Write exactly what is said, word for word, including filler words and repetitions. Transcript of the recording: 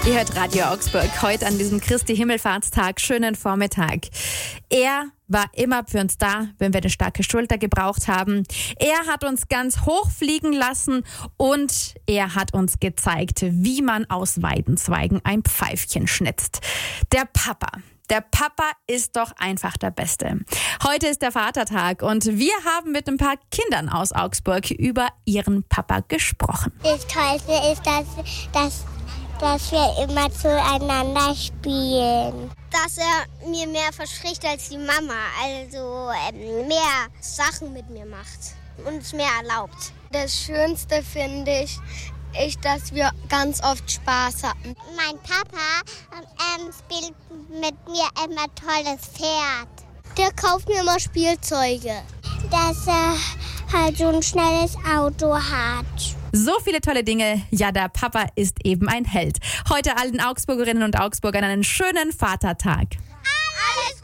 Ihr hört Radio Augsburg heute an diesem Christi Himmelfahrtstag. Schönen Vormittag. Er war immer für uns da, wenn wir eine starke Schulter gebraucht haben. Er hat uns ganz hoch fliegen lassen und er hat uns gezeigt, wie man aus Weidenzweigen ein Pfeifchen schnitzt. Der Papa. Der Papa ist doch einfach der Beste. Heute ist der Vatertag und wir haben mit ein paar Kindern aus Augsburg über ihren Papa gesprochen. Das Tollste ist, dass, dass, dass wir immer zueinander spielen. Dass er mir mehr verspricht als die Mama, also ähm, mehr Sachen mit mir macht und es mehr erlaubt. Das Schönste finde ich, ist, dass wir ganz oft Spaß hatten. Mein Papa ähm, spielt mit mir immer tolles Pferd. Der kauft mir immer Spielzeuge. Dass er halt so ein schnelles Auto hat. So viele tolle Dinge. Ja, der Papa ist eben ein Held. Heute allen Augsburgerinnen und Augsburgern einen schönen Vatertag. Alles